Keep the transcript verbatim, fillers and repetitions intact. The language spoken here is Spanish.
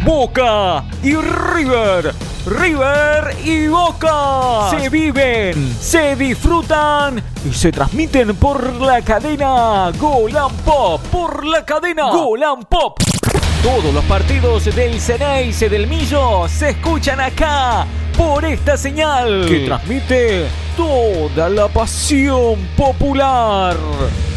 Boca y River. River y Boca se viven, se disfrutan y se transmiten por la cadena Gol and Pop. Por la cadena Gol and Pop. Todos los partidos del Xeneize del Millo se escuchan acá por esta señal que transmite toda la pasión popular.